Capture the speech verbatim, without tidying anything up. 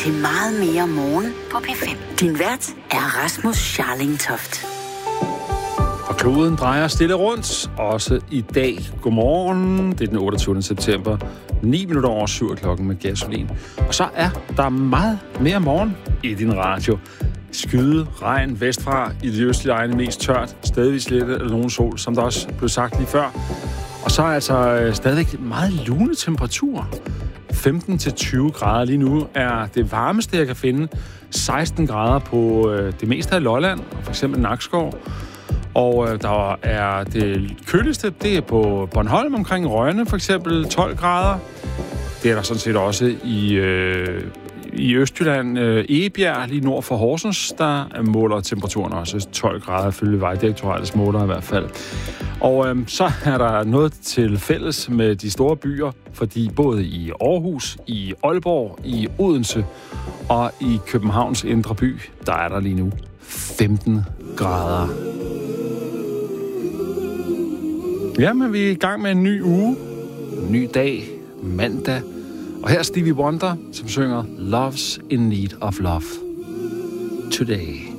til Meget mere morgen på P fem. Din vært er Rasmus Scharling-Toft. Og kloden drejer stille rundt, også i dag. Godmorgen, det er den otteogtyvende september, ni minutter over syv klokken med gasolin. Og så er der meget mere morgen i din radio. Skyde, regn vestfra, i de østlige egne mest tørt, stadigvis lidt eller nogen sol, som der også blev sagt lige før. Og så er altså stadigvæk meget lune temperaturer. femten til tyve grader lige nu er det varmeste, jeg kan finde. seksten grader på øh, det meste af Lolland, for eksempel Nakskov. Og øh, der er det køligste, det er på Bornholm omkring Rønne, for eksempel tolv grader. Det er der sådan set også i, øh, i Østjylland, øh, Egebjerg, lige nord for Horsens, der måler temperaturen også tolv grader, følge Vejdirektoratets måler i hvert fald. Og øh, så er der noget til fælles med de store byer, fordi både i Aarhus, i Aalborg, i Odense og i Københavns indre by, der er der lige nu femten grader. Jamen, vi er i gang med en ny uge, en ny dag, mandag. Og her er Stevie Wonder, som synger Love's in Need of Love Today.